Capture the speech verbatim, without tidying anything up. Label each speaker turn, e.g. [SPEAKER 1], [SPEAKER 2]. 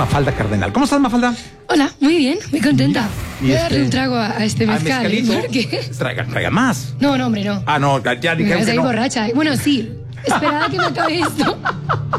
[SPEAKER 1] Mafalda Cardenal. ¿Cómo estás, Mafalda?
[SPEAKER 2] Hola, muy bien, muy contenta.
[SPEAKER 1] Y
[SPEAKER 2] Voy a
[SPEAKER 1] este-
[SPEAKER 2] darle un trago a, a este
[SPEAKER 1] ¿Al
[SPEAKER 2] mezcal. ¿eh?
[SPEAKER 1] mezcalito?
[SPEAKER 2] Porque...
[SPEAKER 1] Traiga, traiga más.
[SPEAKER 2] No, no, hombre, no.
[SPEAKER 1] Ah, no, ya dijeron que
[SPEAKER 2] Estoy
[SPEAKER 1] no.
[SPEAKER 2] borracha. Bueno, sí. Esperad a que me acabe esto.